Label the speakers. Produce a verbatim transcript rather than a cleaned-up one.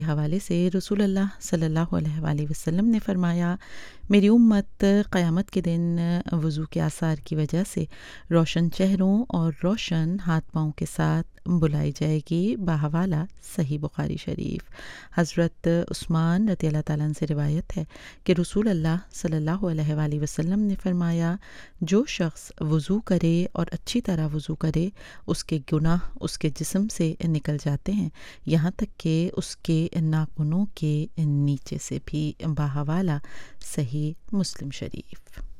Speaker 1: हवाले से रसूल अल्लाह सल्लल्लाहु अलैहि वसल्लम ने फरमाया, मेरी उम्मत क़यामत के दिन वज़ू के आसार की वजह से रोशन चेहरों और रोशन हाथ पाँव के साथ बुलाई जाएगी। बाहवाला सही बुखारी शरीफ। हज़रत उस्मान रज़ी अल्लाह ताला अन्हु से रिवायत है कि रसूल अल्लाह सल्लल्लाहु अलैहि वसल्लम ने फरमाया, जो शख्स वज़ू करे और अच्छी तरह वज़ू करे उसके गुनाह उसके जिस्म से निकल जाते हैं, यहाँ तक कि उसके नाखूनों के नीचे से भी। बाहवाला सही मुस्लिम शरीफ।